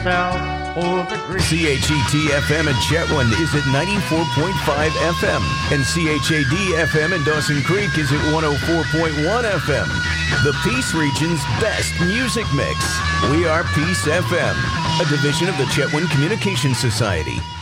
south for the green. CHET-FM in Chetwynd is at 94.5 FM, and CHAD-FM in Dawson Creek is at 104.1 FM. The Peace Region's best music mix. We are Peace FM, a division of the Chetwynd Communication Society.